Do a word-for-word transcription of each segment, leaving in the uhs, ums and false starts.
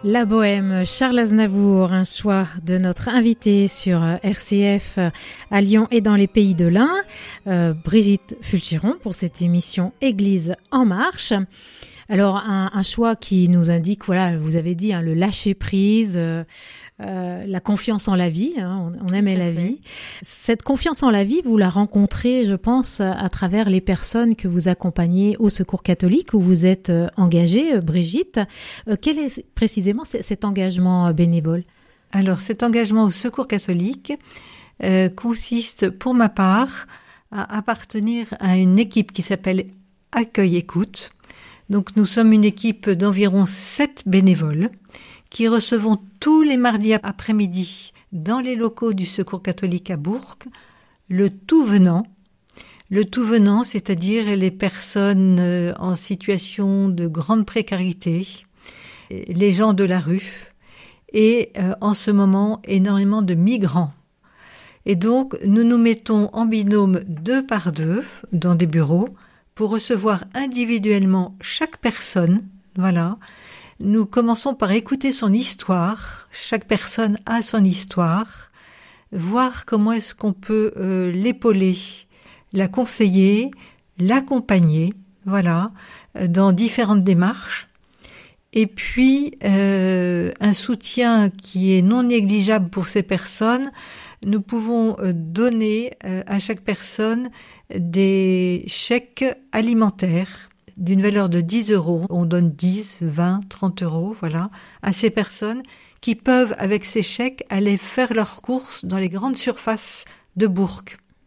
La Bohème, Charles Aznavour, un choix de notre invité sur R C F à Lyon et dans les pays de l'Ain, euh, Brigitte Fulchiron, pour cette émission Église en marche. Alors, un, un choix qui nous indique, voilà, vous avez dit, hein, le lâcher-prise, euh, euh, la confiance en la vie, hein, on, on aimait la vie. Cette confiance en la vie, vous la rencontrez, je pense, à travers les personnes que vous accompagnez au Secours catholique, où vous êtes euh, engagée, Brigitte. Euh, quel est précisément c- cet engagement bénévole ? Alors, cet engagement au Secours catholique euh, consiste, pour ma part, à appartenir à une équipe qui s'appelle Accueil-Écoute. Donc, nous sommes une équipe d'environ sept bénévoles qui recevons tous les mardis après-midi dans les locaux du Secours catholique à Bourg le tout venant. Le tout venant, c'est-à-dire les personnes en situation de grande précarité, les gens de la rue et euh, en ce moment énormément de migrants. Et donc, nous nous mettons en binôme deux par deux dans des bureaux pour recevoir individuellement chaque personne. Voilà. Nous commençons par écouter son histoire. Chaque personne a son histoire. Voir comment est-ce qu'on peut euh, l'épauler, la conseiller, l'accompagner, voilà, dans différentes démarches. Et puis, euh, un soutien qui est non négligeable pour ces personnes, nous pouvons donner euh, à chaque personne des chèques alimentaires d'une valeur de dix euros. On donne dix, vingt, trente euros, voilà, à ces personnes qui peuvent, avec ces chèques, aller faire leurs courses dans les grandes surfaces de Bourg.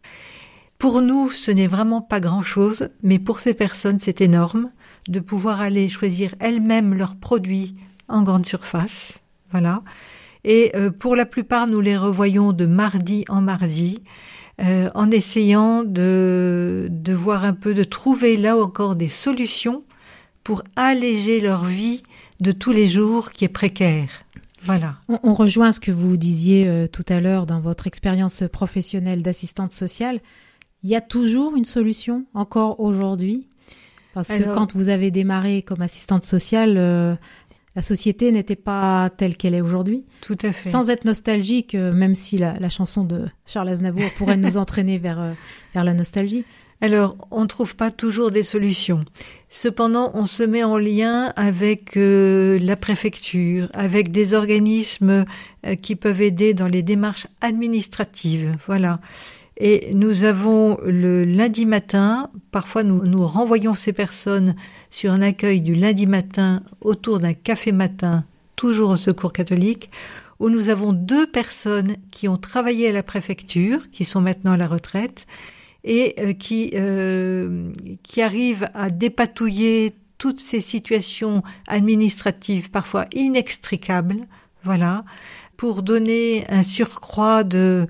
Pour nous, ce n'est vraiment pas grand-chose, mais pour ces personnes, c'est énorme de pouvoir aller choisir elles-mêmes leurs produits en grande surface, voilà. Et euh, pour la plupart, nous les revoyons de mardi en mardi, euh, en essayant de, de voir un peu, de trouver là encore des solutions pour alléger leur vie de tous les jours qui est précaire. Voilà. On, on rejoint ce que vous disiez euh, tout à l'heure dans votre expérience professionnelle d'assistante sociale. Il y a toujours une solution, encore aujourd'hui ? Parce que Alors, quand vous avez démarré comme assistante sociale, euh, la société n'était pas telle qu'elle est aujourd'hui. Tout à fait. Sans être nostalgique, euh, même si la, la chanson de Charles Aznavour pourrait nous entraîner vers, euh, vers la nostalgie. Alors, on ne trouve pas toujours des solutions. Cependant, on se met en lien avec euh, la préfecture, avec des organismes euh, qui peuvent aider dans les démarches administratives. Voilà. Et nous avons le lundi matin, parfois nous, nous renvoyons ces personnes sur un accueil du lundi matin autour d'un café matin, toujours au Secours catholique, où nous avons deux personnes qui ont travaillé à la préfecture, qui sont maintenant à la retraite, et euh, qui, euh, qui arrivent à dépatouiller toutes ces situations administratives, parfois inextricables, voilà, pour donner un surcroît de...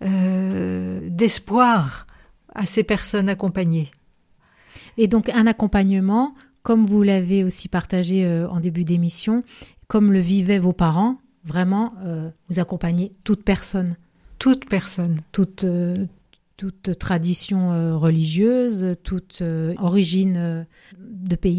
Euh, d'espoir à ces personnes accompagnées. Et donc un accompagnement, comme vous l'avez aussi partagé euh, en début d'émission, comme le vivaient vos parents, vraiment, euh, vous accompagnez toute personne. Toute personne. Toute, euh, toute tradition euh, religieuse, toute euh, origine euh, de pays.